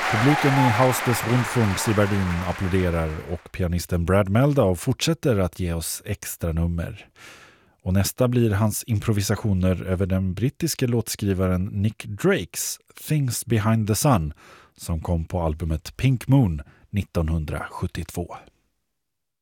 Publiken i Haus des Rundfunks i Berlin applåderar och pianisten Brad Meldau fortsätter att ge oss extra nummer. Och nästa blir hans improvisationer över den brittiske låtskrivaren Nick Drakes Things Behind the Sun som kom på albumet Pink Moon 1972.